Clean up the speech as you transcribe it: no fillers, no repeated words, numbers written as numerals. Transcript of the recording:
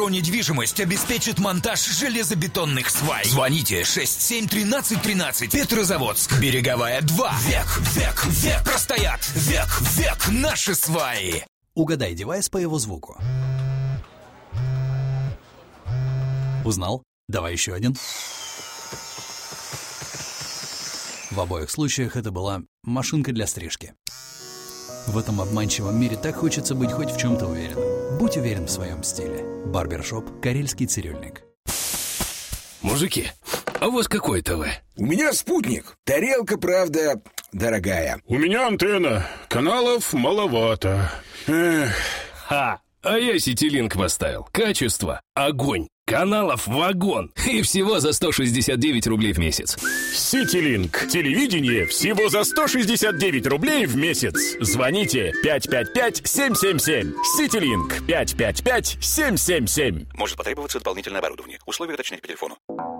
«Метро-недвижимость» обеспечит монтаж железобетонных свай. Звоните 671313. Петрозаводск. Береговая 2. Век простоят. Век наши сваи. Угадай девайс по его звуку. Узнал? Давай еще один. В обоих случаях это была машинка для стрижки. В этом обманчивом мире так хочется быть хоть в чем-то уверенным. Будь уверен в своем стиле. Барбершоп «Карельский цирюльник». Мужики, а у вас какой ТВ? У меня спутник. Тарелка, правда, дорогая. У меня антенна. Каналов маловато. Ха! А я Ситилинк поставил. Качество – огонь. Каналов – вагон. И всего за 169 рублей в месяц. Ситилинк. Телевидение всего за 169 рублей в месяц. Звоните 555-777. Ситилинк 555-777. Может потребоваться дополнительное оборудование. Условия уточнять по телефону.